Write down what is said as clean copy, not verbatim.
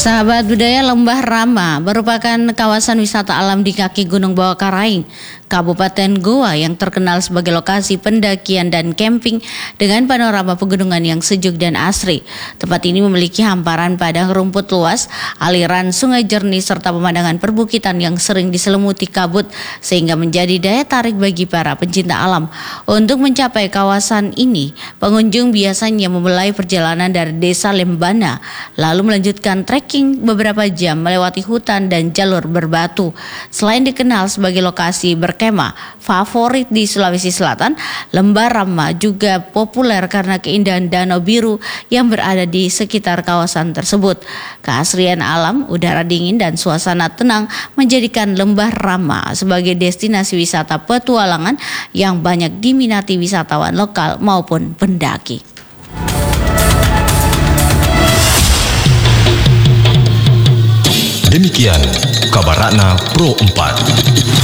Sahabat budaya, Lembah Rama merupakan kawasan wisata alam di kaki Gunung Bawah Karaing, Kabupaten Goa yang terkenal sebagai lokasi pendakian dan camping dengan panorama pegunungan yang sejuk dan asri. Tempat ini memiliki hamparan padang rumput luas, aliran sungai jernih serta pemandangan perbukitan yang sering diselimuti kabut sehingga menjadi daya tarik bagi para pencinta alam. Untuk mencapai kawasan ini, pengunjung biasanya memulai perjalanan dari Desa Lembana lalu melanjutkan trekking beberapa jam melewati hutan dan jalur berbatu. Selain dikenal sebagai lokasi berkemah favorit di Sulawesi Selatan, Lembah Rama juga populer karena keindahan danau biru yang berada di sekitar kawasan tersebut. Keasrian alam, udara dingin dan suasana tenang menjadikan Lembah Rama sebagai destinasi wisata petualangan yang banyak diminati wisatawan lokal maupun pendaki. Demikian kabar Ratna Pro 4.